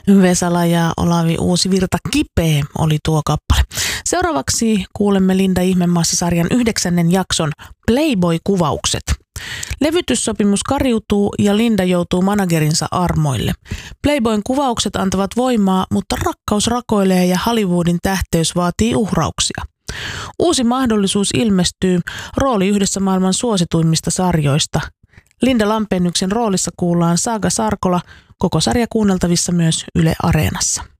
Vesala ja Olavi Uusivirta Kipeä oli tuo kappale. Seuraavaksi kuulemme Linda Ihmemaassa-sarjan 9. jakson Playboy-kuvaukset. Levytyssopimus kariutuu ja Linda joutuu managerinsa armoille. Playboyn kuvaukset antavat voimaa, mutta rakkaus rakoilee ja Hollywoodin tähteys vaatii uhrauksia. Uusi mahdollisuus ilmestyy, rooli yhdessä maailman suosituimmista sarjoista. Linda Lampeenyksen roolissa kuullaan Saga Sarkola, koko sarja kuunneltavissa myös Yle Areenassa.